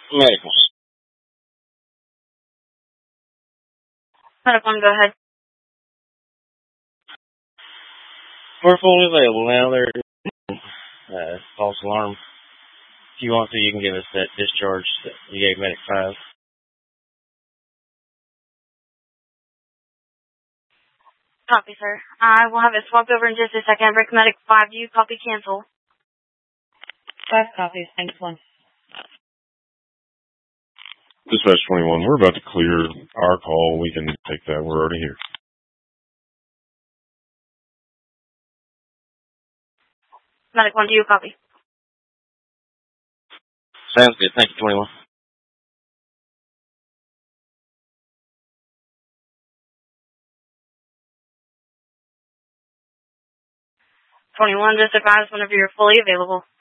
Medicals. Medical, go ahead. We're fully available now. They're false alarm. If you want to, you can give us that discharge that you gave Medic 5. Copy, sir. I will have it swapped over in just a second. Rick Medic 5, do you copy cancel? 5 copies. Thanks, 1. Dispatch 21, we're about to clear our call. We can take that. We're already here. Medic 1, do you copy? Sounds good. Thank you, 21. Just advise whenever you're fully available.